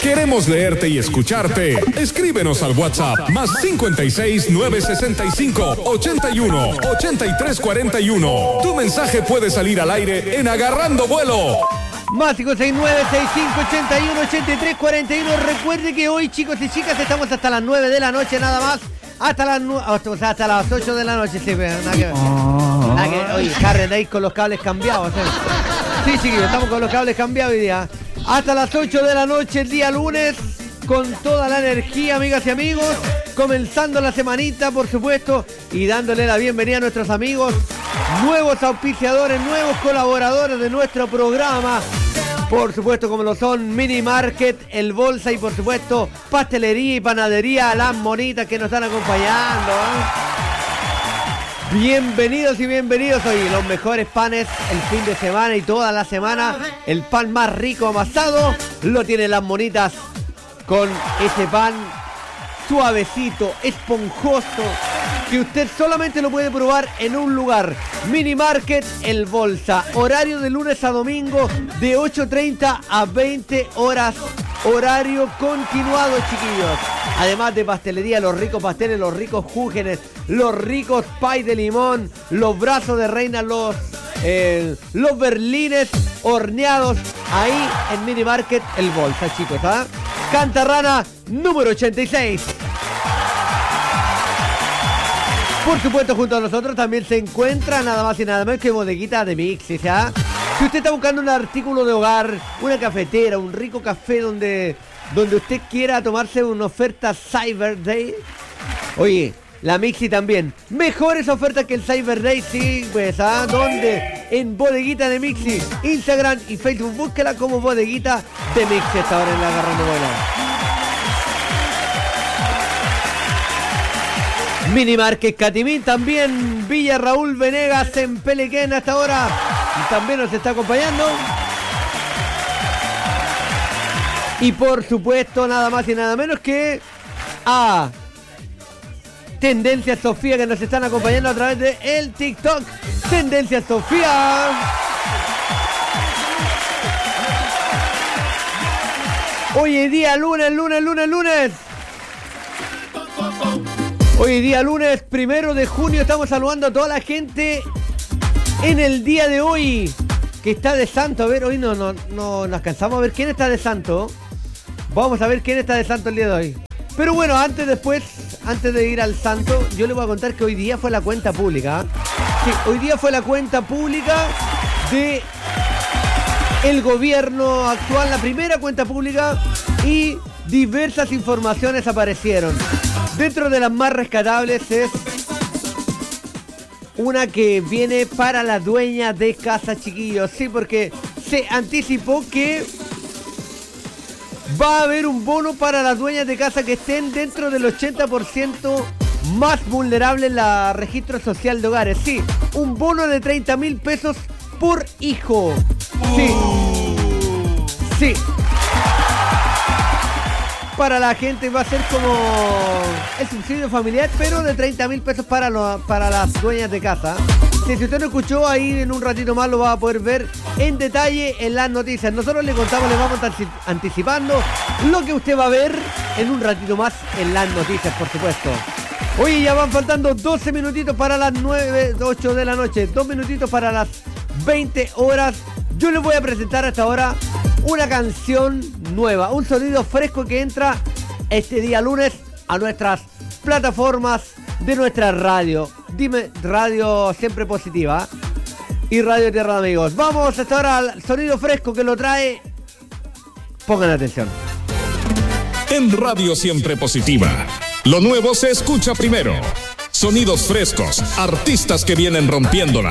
Queremos leerte y escucharte. Escríbenos al WhatsApp más 56 965 81 83 41. Tu mensaje puede salir al aire en Agarrando Vuelo. Más 569-6581-8341. Recuerde que hoy, chicos y chicas, estamos hasta las 9 de la noche nada más. Hasta las 8 de la noche. Sí, oye, Karen, ahí con los cables cambiados. Sí, chiquillos, estamos con los cables cambiados hoy día. Hasta las 8 de la noche el día lunes. Con toda la energía, amigas y amigos. Comenzando la semanita, por supuesto. Y dándole la bienvenida a nuestros amigos. Nuevos auspiciadores, nuevos colaboradores de nuestro programa. Por supuesto, como lo son Mini Market, El Bolsa y por supuesto Pastelería y Panadería Las Monitas que nos están acompañando. Bienvenidos y bienvenidos. Hoy los mejores panes el fin de semana y toda la semana. El pan más rico amasado lo tienen Las Monitas, con ese pan suavecito, esponjoso, que usted solamente lo puede probar en un lugar. Mini Market El Bolsa. Horario de lunes a domingo de 8:30 a 20 horas. Horario continuado, chiquillos. Además de pastelería, los ricos pasteles, los ricos júgenes, los ricos pay de limón, los brazos de reina, los berlines horneados. Ahí en Mini Market El Bolsa, chicos. Cantarrana número 86. Por supuesto, junto a nosotros también se encuentra nada más y nada menos que Bodeguita de Mixi. Si usted está buscando un artículo de hogar, una cafetera, un rico café donde usted quiera tomarse una oferta Cyber Day, oye, la Mixi también. Mejores ofertas que el Cyber Day, sí, pues, ¿dónde? En Bodeguita de Mixi. Instagram y Facebook, búsquela como Bodeguita de Mixi. Esta hora en la Agarrando Vuelo. Mini Market Catimín, también Villa Raúl Venegas en Pelequén hasta ahora. Y también nos está acompañando. Y por supuesto, nada más y nada menos que a Tendencia Sofía, que nos están acompañando a través de el TikTok. Tendencia Sofía. Hoy día lunes. Hoy día lunes 1 de junio. Estamos saludando a toda la gente en el día de hoy que está de santo. A ver, hoy no nos alcanzamos a ver quién está de santo. Vamos a ver quién está de santo el día de hoy. Pero bueno, antes de ir al santo, yo les voy a contar que hoy día fue la cuenta pública. Sí, hoy día fue la cuenta pública de el gobierno actual, la primera cuenta pública, y diversas informaciones aparecieron. Dentro de las más rescatables es una que viene para la dueña de casa, chiquillos. Sí, porque se anticipó que va a haber un bono para las dueñas de casa que estén dentro del 80% más vulnerable en la registro social de hogares. Sí, un bono de 30.000 pesos por hijo. Sí. Para la gente va a ser como el subsidio familiar, pero de 30.000 pesos para las dueñas de casa. Si usted no escuchó, ahí en un ratito más lo va a poder ver en detalle en las noticias. Nosotros le contamos, le vamos anticipando lo que usted va a ver en un ratito más en las noticias, por supuesto. Oye, ya van faltando 12 minutitos para las 8 de la noche, 2 minutitos para las 20 horas. Yo les voy a presentar hasta ahora una canción nueva, un sonido fresco que entra este día lunes a nuestras plataformas de nuestra radio. Dime, Radio Siempre Positiva y Radio Tierra de Amigos. Vamos hasta ahora al sonido fresco que lo trae. Pongan atención. En Radio Siempre Positiva, lo nuevo se escucha primero. Sonidos frescos, artistas que vienen rompiéndola.